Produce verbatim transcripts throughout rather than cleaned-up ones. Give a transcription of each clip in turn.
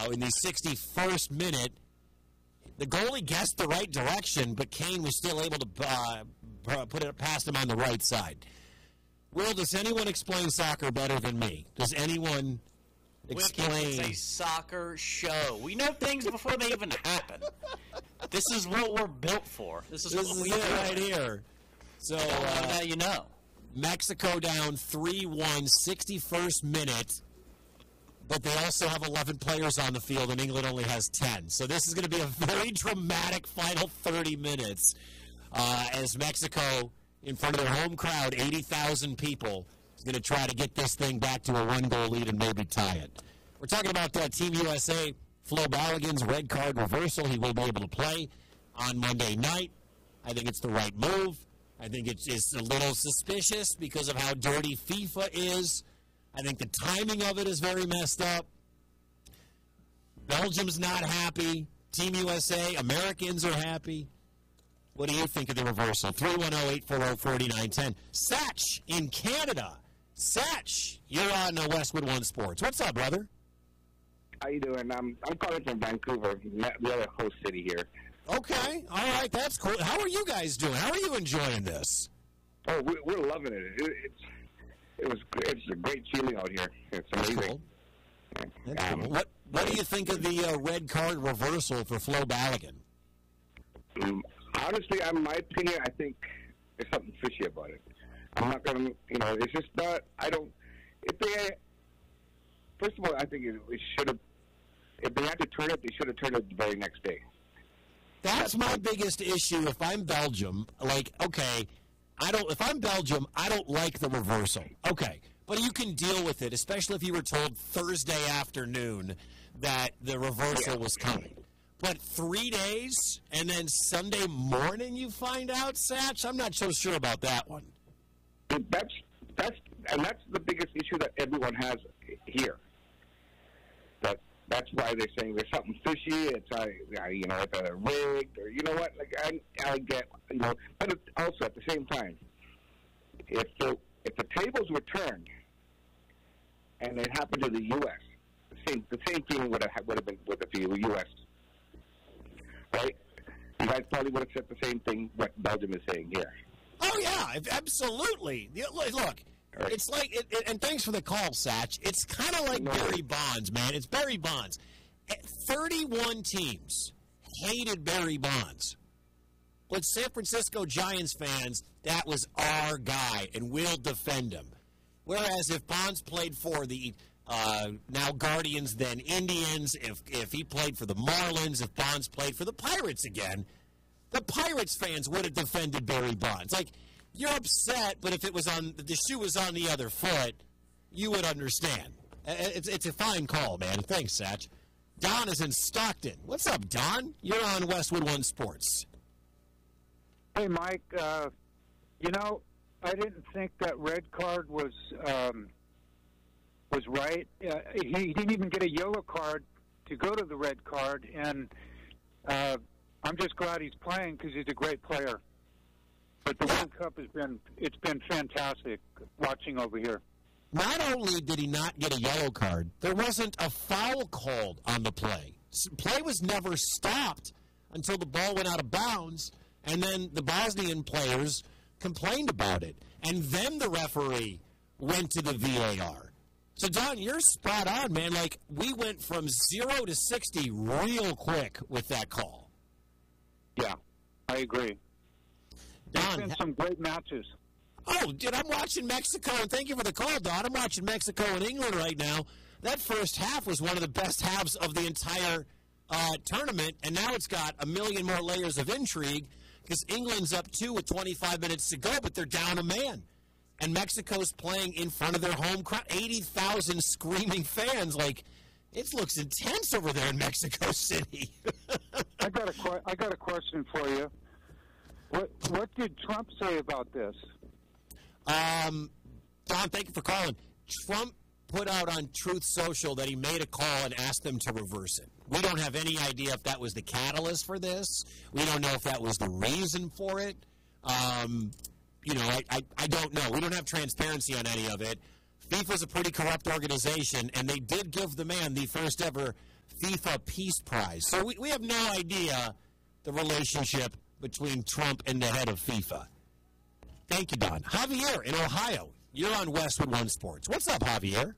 now in the sixty-first minute. The goalie guessed the right direction, but Kane was still able to uh, put it past him on the right side. Will, does anyone explain soccer better than me? Does anyone explain? It's a soccer show. We know things before they even happen. This is what we're built for. This is this what is we it do right here. So uh, uh, now you know. Mexico down three one, sixty-first minute. But they also have eleven players on the field, and England only has ten. So this is going to be a very dramatic final thirty minutes uh, as Mexico, in front of their home crowd, eighty thousand people, is going to try to get this thing back to a one-goal lead and maybe tie it. We're talking about uh, Team U S A, Flo Balogun's red card reversal. He will be able to play on Monday night. I think it's the right move. I think it's, it's a little suspicious because of how dirty FIFA is. I think the timing of it is very messed up. Belgium's not happy. Team U S A, Americans are happy. What do you think of the reversal? three one zero, eight four zero, four nine one zero. Satch in Canada. Satch, you're on uh, Westwood One Sports. What's up, brother? How you doing? I'm I'm calling from Vancouver, the other host city here. Okay, all right, that's cool. How are you guys doing? How are you enjoying this? Oh, we're, we're loving it. it. It's it was it's a great feeling out here. It's amazing. Cool. That's um, cool. What what do you think of the uh, red card reversal for Flo Balogun? Um, honestly, in my opinion, I think there's something fishy about it. I'm not gonna, you know, it's just not. I don't. If they, first of all, I think it, it should have. If they had to turn it, they should have turned it the very next day. That's, That's my biggest issue. If I'm Belgium, like, okay, I don't. If I'm Belgium, I don't like the reversal. Okay, but you can deal with it, especially if you were told Thursday afternoon that the reversal yeah. was coming. But three days and then Sunday morning you find out, Satch? I'm not so sure about that one. That's that's and that's the biggest issue that everyone has here. That that's why they're saying there's something fishy. It's uh, you know, it's a rigged, or you know what? Like I, I get, you know, but it's also at the same time, if the if the tables were turned and it happened to the U S, the same the same feeling would have would have been with the U S. Right? You guys probably would have said the same thing what Belgium is saying here. Oh, yeah, absolutely. Look, it's like, it, it, and thanks for the call, Satch. It's kind of like Barry Bonds, man. It's Barry Bonds. thirty-one teams hated Barry Bonds. But San Francisco Giants fans, that was our guy, and we'll defend him. Whereas if Bonds played for the uh, now Guardians, then Indians, if, if he played for the Marlins, if Bonds played for the Pirates again, the Pirates fans would have defended Barry Bonds. Like, you're upset, but if it was on the shoe was on the other foot, you would understand. It's it's a fine call, man. Thanks, Satch. Don is in Stockton. What's up, Don? You're on Westwood One Sports. Hey, Mike. Uh, you know, I didn't think that red card was um, was right. Uh, he, he didn't even get a yellow card to go to the red card, and. Uh, I'm just glad he's playing because he's a great player. But the World Cup has been, it's been fantastic watching over here. Not only did he not get a yellow card, there wasn't a foul called on the play. Play was never stopped until the ball went out of bounds, and then the Bosnian players complained about it. And then the referee went to the V A R. So, Don, you're spot on, man. Like, we went from zero to sixty real quick with that call. Yeah, I agree. There's been some great matches. Oh, dude, I'm watching Mexico, and thank you for the call, Don. I'm watching Mexico and England right now. That first half was one of the best halves of the entire uh, tournament, and now it's got a million more layers of intrigue because England's up two with twenty-five minutes to go, but they're down a man. And Mexico's playing in front of their home crowd, eighty thousand screaming fans. Like, it looks intense over there in Mexico City. I got a que- I got a question for you. What what did Trump say about this? Um, Don, thank you for calling. Trump put out on Truth Social that he made a call and asked them to reverse it. We don't have any idea if that was the catalyst for this. We don't know if that was the reason for it. Um, you know, I, I, I don't know. We don't have transparency on any of it. FIFA's a pretty corrupt organization, and they did give the man the first ever FIFA Peace Prize. So we, we have no idea the relationship between Trump and the head of FIFA. Thank you, Don. Javier in Ohio, you're on Westwood One Sports. What's up, Javier?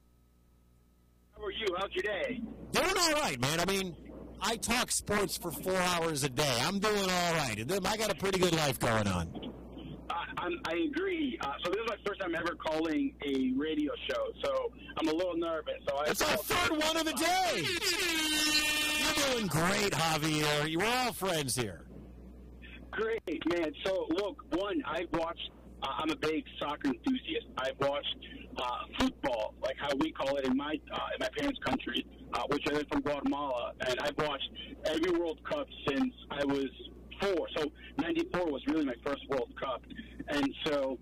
How are you? How's your day? Doing all right, man. I mean, I talk sports for four hours a day. I'm doing all right. I got a pretty good life going on. Uh, I'm, I agree. Uh, so this is my first time ever calling a radio show, so I'm a little nervous. So I it's our third one of the day. You're doing great, Javier. We're all friends here. Great, man. So, look, one, I've watched, uh, I'm a big soccer enthusiast. I've watched uh, football, like how we call it in my uh, in my parents' country, uh, which I am from Guatemala, and I've watched every World Cup since I was four. So, ninety-four was really my first World Cup. And so,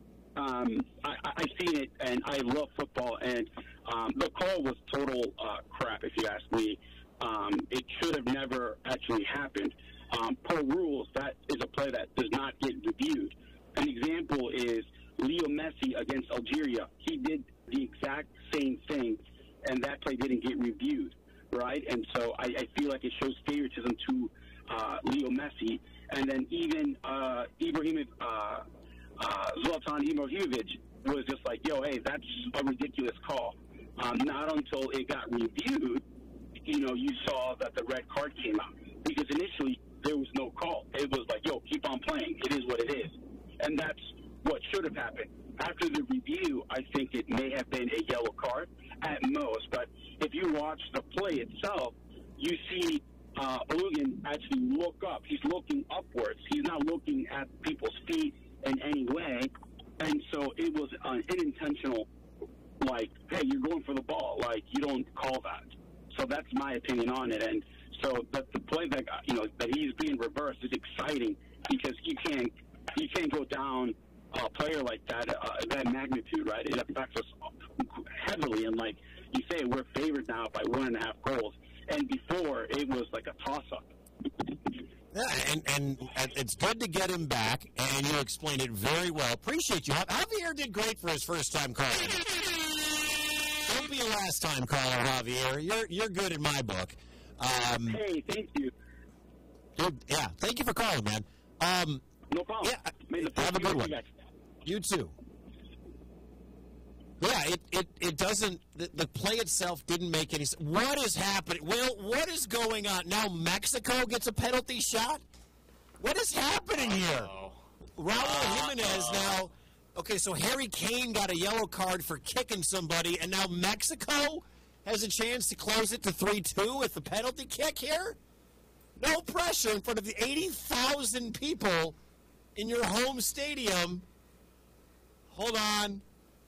um, I, I've seen it, and I love football, and um, the call was total uh, crap, if you ask me. Um, it should have never actually happened. Um, per rules, that is a play that does not get reviewed. An example is Leo Messi against Algeria. He did the exact same thing, and that play didn't get reviewed, right? And so I, I feel like it shows favoritism to uh, Leo Messi. And then even uh, Ibrahim, uh, uh, Zlatan Ibrahimovic was just like, yo, hey, that's a ridiculous call. Um, not until it got reviewed, you know, you saw that the red card came out. Because initially, there was no call. It was like, yo, keep on playing. It is what it is. And that's what should have happened. After the review, I think it may have been a yellow card at most. But if you watch the play itself, you see uh, Balogun actually look up. He's looking upwards. He's not looking at people's feet in any way. And so it was an unintentional, like, hey, you're going for the ball. Like, you don't call that. So that's my opinion on it. And so that the play that you know that he's being reversed is exciting because you can't you can't go down a player like that uh, that magnitude, right? It affects us heavily, and like you say, we're favored now by one and a half goals, and before it was like a toss up. Yeah, and, and it's good to get him back, and you explained it very well. Appreciate you. Javier did great for his first time calling. Don't be a last time caller, Javier. You're you're good in my book. Um, hey, thank you. Dude, yeah, thank you for calling, man. Um, no problem. Yeah, May the have a good one. You, you too. Yeah, it, it, it doesn't, the, the play itself didn't make any sense. What is happening? Well, what is going on? Now Mexico gets a penalty shot? What is happening here? Uh-oh. Raul Uh-oh. Jimenez now, okay, so Harry Kane got a yellow card for kicking somebody, and now Mexico has a chance to close it to three two with the penalty kick here? No pressure in front of the eighty thousand people in your home stadium. Hold on.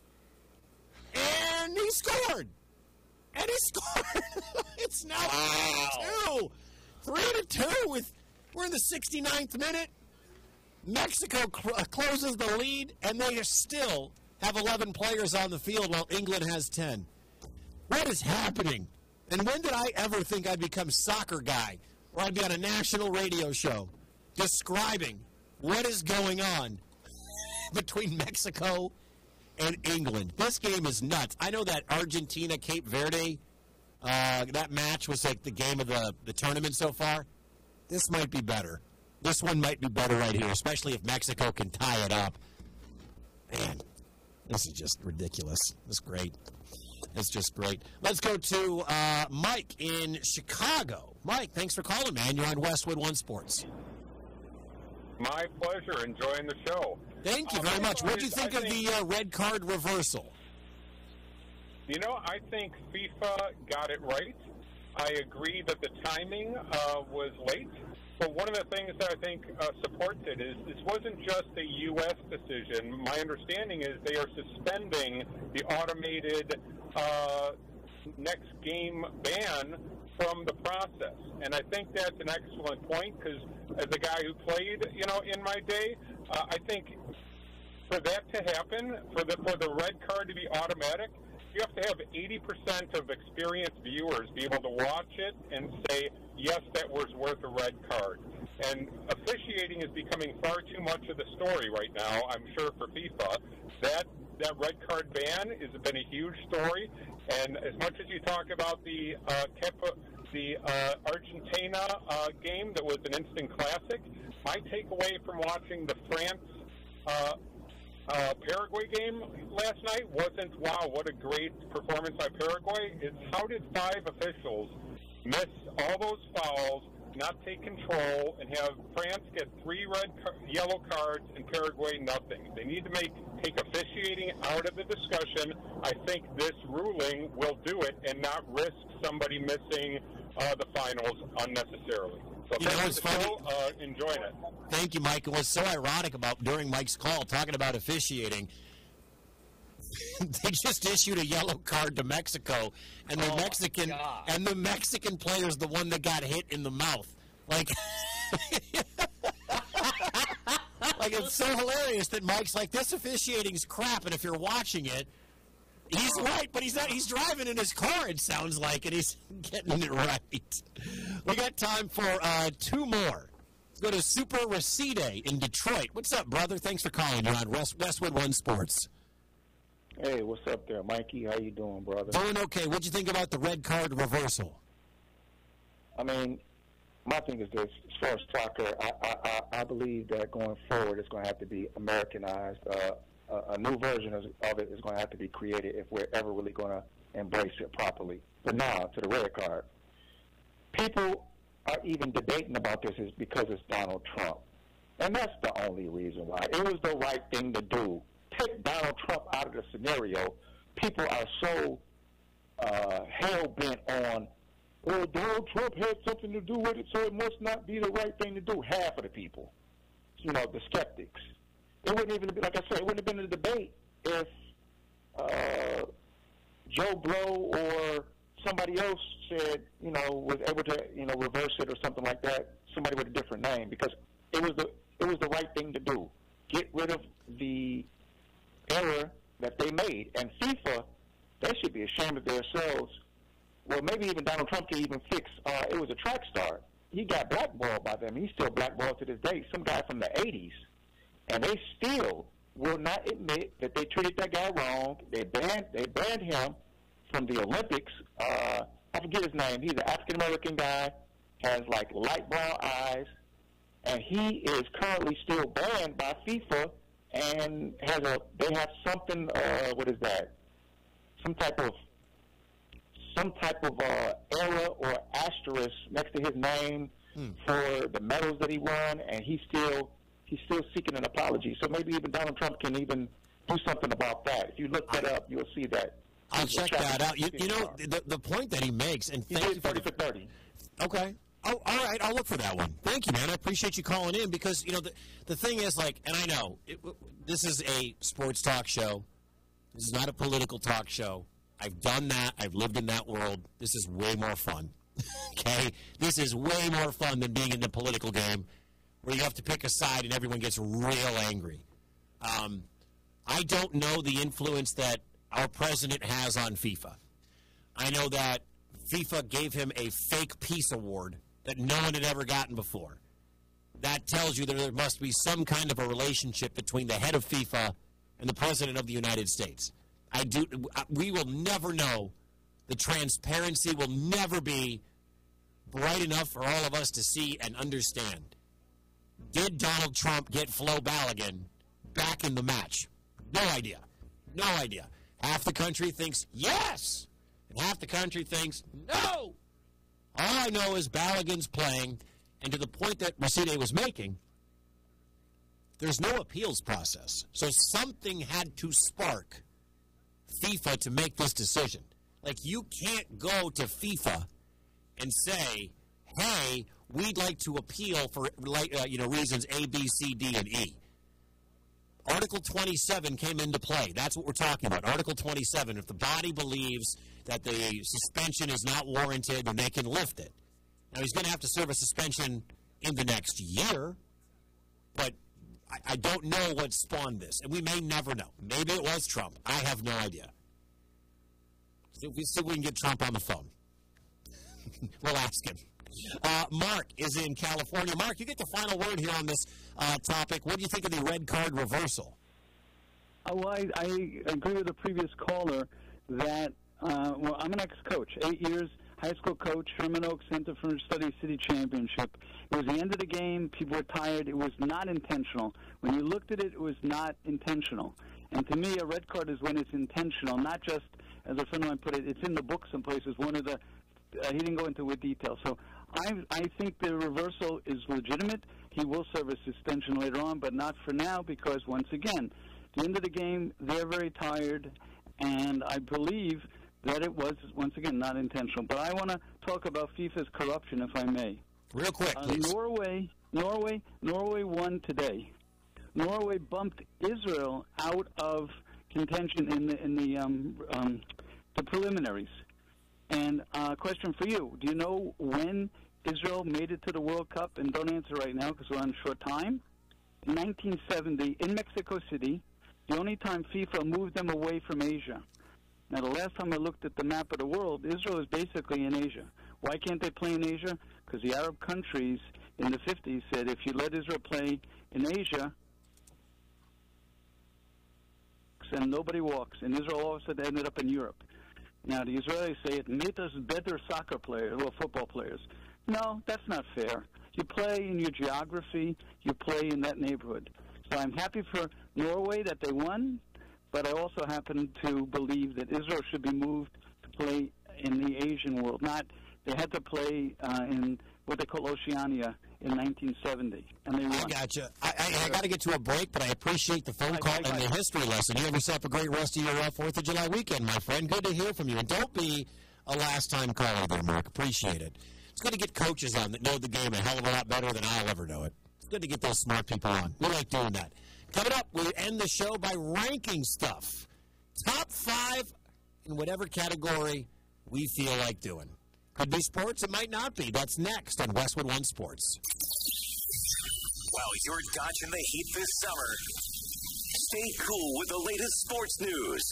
And he scored. And he scored. It's now Wow. three to two. three to two with, we're in the sixty-ninth minute. Mexico cl- uh, closes the lead, and they still have eleven players on the field while England has ten. What is happening? And when did I ever think I'd become soccer guy, or I'd be on a national radio show describing what is going on between Mexico and England? This game is nuts. I know that Argentina-Cape Verde, uh, that match was like the game of the, the tournament so far. This might be better. This one might be better right here, especially if Mexico can tie it up. Man, this is just ridiculous. It's great. It's just great. Let's go to uh, Mike in Chicago. Mike, thanks for calling, man. You're on Westwood One Sports. My pleasure. Enjoying the show. Thank you very Uh, much. What do you think I of the uh, red card reversal? You know, I think FIFA got it right. I agree that the timing uh, was late. But one of the things that I think uh, supports it is this wasn't just a U S decision. My understanding is they are suspending the automated uh, next game ban from the process. And I think that's an excellent point because as a guy who played, you know, in my day, uh, I think for that to happen, for the for the red card to be automatic, you have to have eighty percent of experienced viewers be able to watch it and say, yes, that was worth a red card. And officiating is becoming far too much of the story right now, I'm sure, for FIFA. That that red card ban has been a huge story. And as much as you talk about the uh, Kepa, the uh, Argentina uh, game that was an instant classic, my takeaway from watching the France uh, uh, Paraguay game last night wasn't, wow, what a great performance by Paraguay. It's how did five officials miss all those fouls, not take control, and have France get three red, car- yellow cards, and Paraguay nothing. They need to make take officiating out of the discussion. I think this ruling will do it and not risk somebody missing uh, the finals unnecessarily. So You know, thanks it's for the funny. show. Uh, enjoying it. Thank you, Mike. It was so ironic about during Mike's call talking about officiating. They just issued a yellow card to Mexico, and the Oh, my Mexican God. and the Mexican player's the one that got hit in the mouth. Like, like it's so hilarious that Mike's like, this officiating's crap, and if you're watching it, he's right, but he's not. He's driving in his car. It sounds like, and he's getting it right. We got time for uh, two more. Let's go to Super Resede in Detroit. What's up, brother? Thanks for calling. You're on West, Westwood One Sports. Hey, what's up there, Mikey? How you doing, brother? Doing okay. What'd you think about the red card reversal? I mean, my thing is this: as far as soccer, I I, I, I believe that going forward, it's going to have to be Americanized. Uh, a, a new version of, of it is going to have to be created if we're ever really going to embrace it properly. But now, to the red card, people are even debating about this is because it's Donald Trump, and that's the only reason why. It was the right thing to do. Take Donald Trump out of the scenario. People are so uh, hell-bent on, well, Donald Trump had something to do with it, so it must not be the right thing to do. Half of the people, you know, the skeptics. It wouldn't even be, like I said, it wouldn't have been a debate if uh, Joe Blow or somebody else said, you know, was able to, you know, reverse it or something like that, somebody with a different name, because it was the it was the right thing to do. Get rid of the error that they made. And FIFA, they should be ashamed of themselves. Well, maybe even Donald Trump can even fix, uh, it was a track star. He got blackballed by them. He's still blackballed to this day. Some guy from the eighties. And they still will not admit that they treated that guy wrong. They banned, they banned him from the Olympics. Uh, I forget his name. He's an African-American guy, has like light brown eyes, and he is currently still banned by FIFA. And has a they have something uh, what is that? Some type of some type of uh, error or asterisk next to his name hmm. for the medals that he won, and he's still he's still seeking an apology. So maybe even Donald Trump can even do something about that. If you look that up, you'll see that. I'll check that out. You, you know the the point that he makes, and he thank did you for thirty the, for thirty. Okay. Oh, all right. I'll look for that one. Thank you, man. I appreciate you calling in because, you know, the, the thing is, like, and I know, it, this is a sports talk show. This is not a political talk show. I've done that. I've lived in that world. This is way more fun. Okay? This is way more fun than being in the political game where you have to pick a side and everyone gets real angry. Um, I don't know the influence that our president has on FIFA. I know that FIFA gave him a fake peace award that no one had ever gotten before. That tells you that there must be some kind of a relationship between the head of FIFA and the President of the United States. I do. We will never know. The transparency will never be bright enough for all of us to see and understand. Did Donald Trump get Flo Balogun back in the match? No idea. No idea. Half the country thinks yes, and half the country thinks no. All I know is Balogun's playing, and to the point that Resede was making, there's no appeals process. So something had to spark FIFA to make this decision. Like, you can't go to FIFA and say, hey, we'd like to appeal for like, uh, you know, reasons A, B, C, D, and E. Article twenty-seven came into play. That's what we're talking about. Article twenty-seven. If the body believes that the suspension is not warranted, then they can lift it. Now, he's going to have to serve a suspension in the next year, but I, I don't know what spawned this, and we may never know. Maybe it was Trump. I have no idea. So we see if we can get Trump on the phone. We'll ask him. Uh, Mark is in California. Mark, you get the final word here on this uh, topic. What do you think of the red card reversal? Uh, well, I, I agree with the previous caller that, uh, well, I'm an ex-coach, eight years, high school coach, Sherman Oaks Center for Study City Championship. It was the end of the game. People were tired. It was not intentional. When you looked at it, it was not intentional. And to me, a red card is when it's intentional, not just, as a friend of mine put it, it's in the book some places. One of the, uh, he didn't go into it with detail. So I, I think the reversal is legitimate. He will serve a suspension later on, but not for now because, once again, at the end of the game, they're very tired, and I believe that it was, once again, not intentional. But I want to talk about FIFA's corruption, if I may. Real quick, uh, please. Norway, Norway, Norway won today. Norway bumped Israel out of contention in the in the um, um, the preliminaries. And uh, question for you: do you know when Israel made it to the World Cup? And don't answer right now because we're on short time. In nineteen seventy, in Mexico City, the only time FIFA moved them away from Asia. Now, the last time I looked at the map of the world, Israel is basically in Asia. Why can't they play in Asia? Because the Arab countries in the fifties said if you let Israel play in Asia, and nobody walks. And Israel all of a sudden ended up in Europe. Now, the Israelis say it made us better soccer players, or football players. No, that's not fair. You play in your geography. You play in that neighborhood. So I'm happy for Norway that they won, but I also happen to believe that Israel should be moved to play in the Asian world. Not, they had to play uh, in what they call Oceania in nineteen seventy, and they won. I gotcha. I, I, I got to get to a break, but I appreciate the phone call I, I, and the history lesson. You have yourself a great rest of your uh, fourth of July weekend, my friend. Good to hear from you. And don't be a last-time caller there, Mark. Appreciate it. It's good to get coaches on that know the game a hell of a lot better than I'll ever know it. It's good to get those smart people on. We like doing that. Coming up, we end the show by ranking stuff. Top five in whatever category we feel like doing. Could be sports, it might not be. That's next on Westwood One Sports. While you're dodging the heat this summer, stay cool with the latest sports news.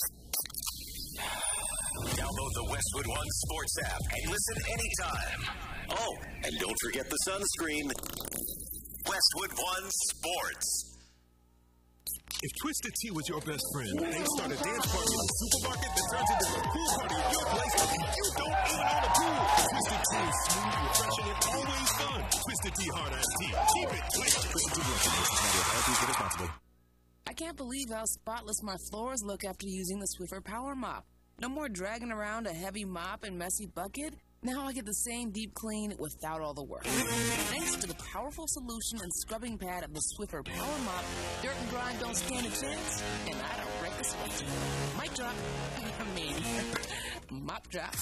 Download the Westwood One Sports app and listen anytime. Oh, and don't forget the sunscreen. Westwood One Sports. If Twisted Tea was your best friend, they start a dance party in the supermarket that turns into a pool party at your place, and you don't eat on the pool. Twisted Tea is smooth, refreshing, and always fun. Twisted Tea hard iced tea. Keep it twisted. Twisted Tea is responsibly. I can't believe how spotless my floors look after using the Swiffer Power Mop. No more dragging around a heavy mop and messy bucket. Now I get the same deep clean without all the work. Thanks to the powerful solution and scrubbing pad of the Swiffer Power Mop, dirt and grime don't stand a chance, and I don't break the sweat. Mic drop. I mean, mop drop.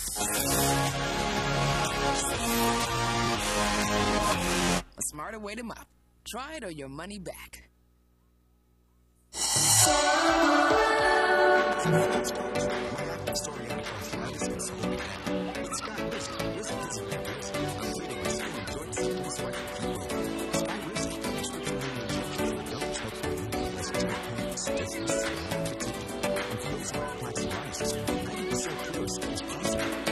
A smarter way to mop. Try it or your money back.